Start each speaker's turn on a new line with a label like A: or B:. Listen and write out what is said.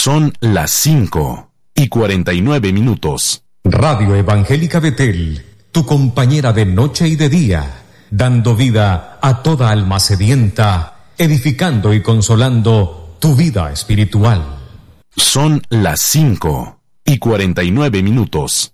A: Son las 5:49.
B: Radio Evangélica Betel, tu compañera de noche y de día, dando vida a toda alma sedienta, edificando y consolando tu vida espiritual.
A: Son las 5:49.